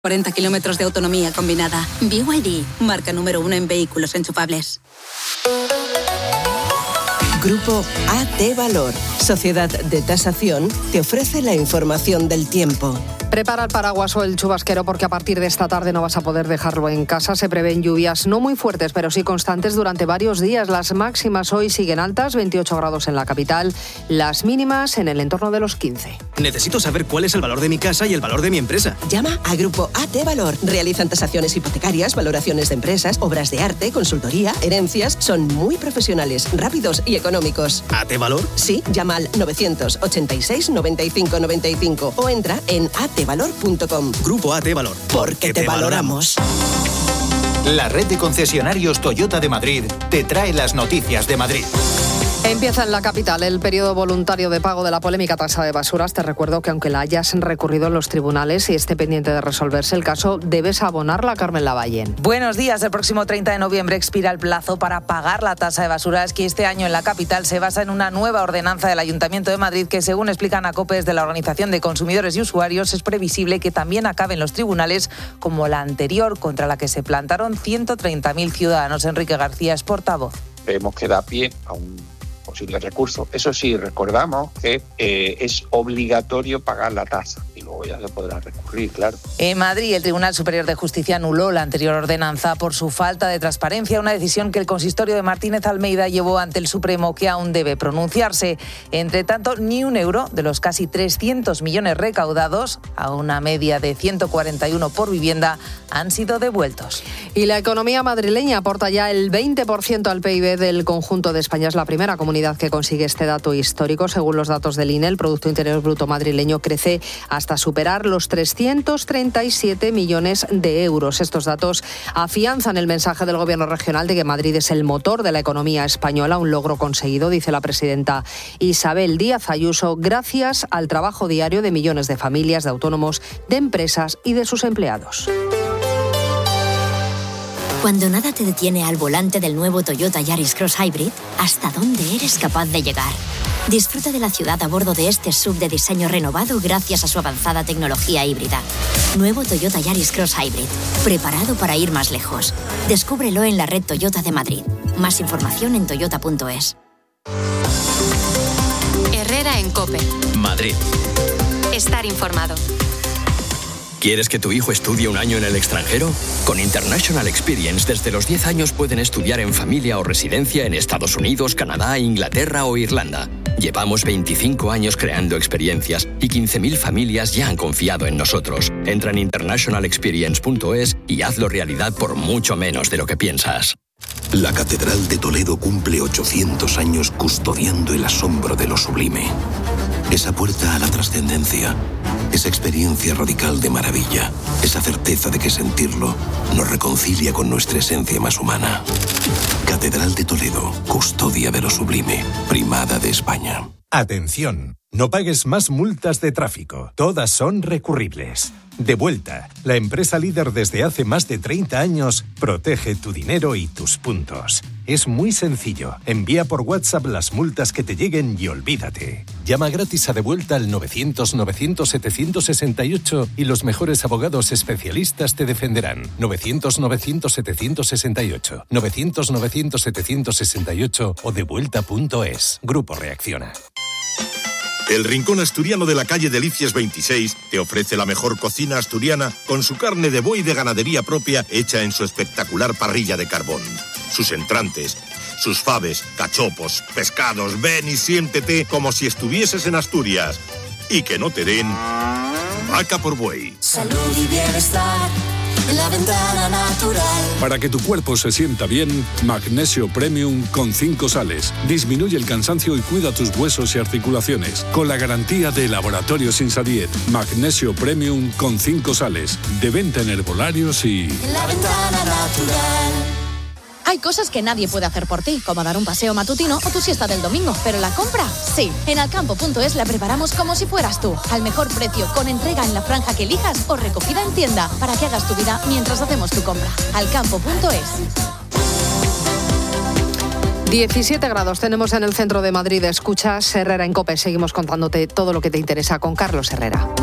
40 kilómetros de autonomía combinada. BYD, marca número 1 en vehículos enchufables. Grupo AT Valor, Sociedad de Tasación, te ofrece la información del tiempo. Prepara el paraguas o el chubasquero porque a partir de esta tarde no vas a poder dejarlo en casa. Se prevén lluvias no muy fuertes, pero sí constantes durante varios días. Las máximas hoy siguen altas, 28 grados en la capital, las mínimas en el entorno de los 15. Necesito saber cuál es el valor de mi casa y el valor de mi empresa. Llama a Grupo AT Valor. Realizan tasaciones hipotecarias, valoraciones de empresas, obras de arte, consultoría, herencias. Son muy profesionales, rápidos y económicos. ¿AT Valor? Sí, llama al 986 95 95 o entra en atvalor.com. Grupo AT Valor. Porque te valoramos. La red de concesionarios Toyota de Madrid te trae las noticias de Madrid. Empieza en la capital el periodo voluntario de pago de la polémica tasa de basuras. Te recuerdo que aunque la hayas recurrido en los tribunales y esté pendiente de resolverse el caso, debes abonarla, Carmen Lavallén. Buenos días. El próximo 30 de noviembre expira el plazo para pagar la tasa de basuras que este año en la capital se basa en una nueva ordenanza del Ayuntamiento de Madrid que, según explican a COPE desde la Organización de Consumidores y Usuarios, es previsible que también acabe en los tribunales como la anterior, contra la que se plantaron 130.000 ciudadanos. Enrique García es portavoz. Vemos que da pie a un posible recurso. Eso sí, recordamos que es obligatorio pagar la tasa y luego ya se podrá recurrir, claro. En Madrid, el Tribunal Superior de Justicia anuló la anterior ordenanza por su falta de transparencia, una decisión que el consistorio de Martínez Almeida llevó ante el Supremo, que aún debe pronunciarse. Entre tanto, ni un euro de los casi 300 millones recaudados, a una media de 141 por vivienda, han sido devueltos. Y la economía madrileña aporta ya el 20% al PIB del conjunto de España. Es la primera comunidad que consigue este dato histórico. Según los datos del INE, el Producto Interior Bruto madrileño crece hasta superar los 337 millones de euros. Estos datos afianzan el mensaje del Gobierno regional de que Madrid es el motor de la economía española, un logro conseguido, dice la presidenta Isabel Díaz Ayuso, gracias al trabajo diario de millones de familias, de autónomos, de empresas y de sus empleados. Cuando nada te detiene al volante del nuevo Toyota Yaris Cross Hybrid, ¿hasta dónde eres capaz de llegar? Disfruta de la ciudad a bordo de este SUV de diseño renovado gracias a su avanzada tecnología híbrida. Nuevo Toyota Yaris Cross Hybrid, preparado para ir más lejos. Descúbrelo en la red Toyota de Madrid. Más información en toyota.es. Herrera en COPE. Madrid. Estar informado. ¿Quieres que tu hijo estudie un año en el extranjero? Con International Experience, desde los 10 años pueden estudiar en familia o residencia en Estados Unidos, Canadá, Inglaterra o Irlanda. Llevamos 25 años creando experiencias y 15.000 familias ya han confiado en nosotros. Entra en internationalexperience.es y hazlo realidad por mucho menos de lo que piensas. La Catedral de Toledo cumple 800 años custodiando el asombro de lo sublime. Esa puerta a la trascendencia, esa experiencia radical de maravilla, esa certeza de que sentirlo nos reconcilia con nuestra esencia más humana. Catedral de Toledo, custodia de lo sublime, primada de España. Atención, no pagues más multas de tráfico, todas son recurribles. Devuelta, la empresa líder desde hace más de 30 años, protege tu dinero y tus puntos. Es muy sencillo, envía por WhatsApp las multas que te lleguen y olvídate. Llama gratis a Devuelta al 900-900-768 y los mejores abogados especialistas te defenderán. 900-900-768, 900-900-768 o devuelta.es. Grupo Reacciona. El Rincón Asturiano de la calle Delicias 26 te ofrece la mejor cocina asturiana con su carne de buey de ganadería propia hecha en su espectacular parrilla de carbón. Sus entrantes, sus faves, cachopos, pescados, ven y siéntete como si estuvieses en Asturias. Y que no te den vaca por buey. Salud y bienestar en la ventana natural. Para que tu cuerpo se sienta bien, Magnesio Premium con 5 sales. Disminuye el cansancio y cuida tus huesos y articulaciones. Con la garantía de Laboratorios Insadiet. Magnesio Premium con 5 sales. De venta en herbolarios y... En la ventana natural. Hay cosas que nadie puede hacer por ti, como dar un paseo matutino o tu siesta del domingo, pero la compra, sí. En Alcampo.es la preparamos como si fueras tú, al mejor precio, con entrega en la franja que elijas o recogida en tienda, para que hagas tu vida mientras hacemos tu compra. Alcampo.es. 17 grados tenemos en el centro de Madrid. Escuchas Herrera en COPE. Seguimos contándote todo lo que te interesa con Carlos Herrera.